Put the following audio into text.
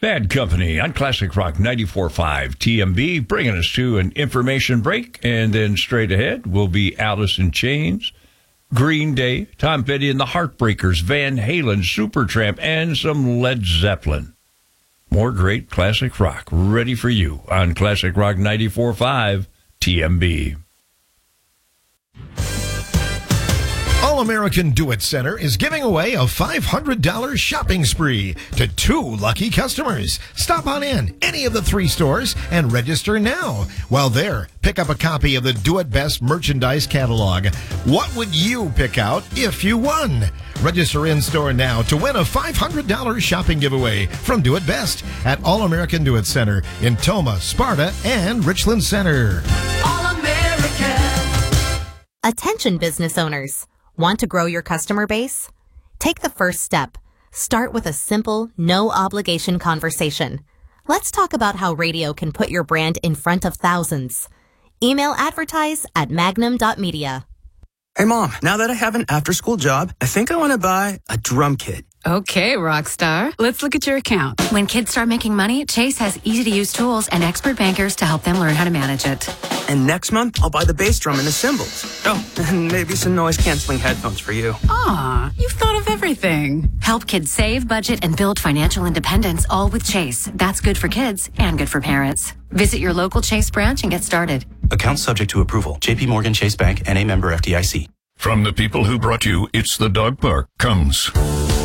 Bad Company on Classic Rock 94.5 TMB, bringing us to an information break, and then straight ahead will be Alice in Chains, Green Day, Tom Petty and the Heartbreakers, Van Halen, Supertramp, and some Led Zeppelin. More great classic rock ready for you on Classic Rock 94.5 TMB. All-American Do-It Center is giving away a $500 shopping spree to 2 lucky customers. Stop on in any of the 3 stores and register now. While there, pick up a copy of the Do It Best merchandise catalog. What would you pick out if you won? Register in-store now to win a $500 shopping giveaway from Do It Best at All-American Do-It Center in Tomah, Sparta, and Richland Center. All-American. Attention business owners. Want to grow your customer base? Take the first step. Start with a simple, no-obligation conversation. Let's talk about how radio can put your brand in front of thousands. Email advertise@magnum.media. Hey, Mom, now that I have an after-school job, I think I want to buy a drum kit. Okay, Rockstar. Let's look at your account. When kids start making money, Chase has easy-to-use tools and expert bankers to help them learn how to manage it. And next month, I'll buy the bass drum and the cymbals. Oh, and maybe some noise-canceling headphones for you. Aw, you've thought of everything. Help kids save, budget, and build financial independence, all with Chase. That's good for kids and good for parents. Visit your local Chase branch and get started. Account subject to approval. J.P. Morgan Chase Bank, N.A. member FDIC. From the people who brought you It's the Dog Park comes